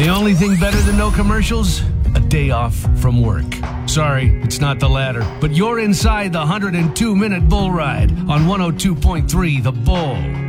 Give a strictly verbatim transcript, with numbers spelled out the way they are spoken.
The only thing better than no commercials? A day off from work. Sorry, it's not the latter, but you're inside the one hundred two minute bull ride on one oh two point three The Bull.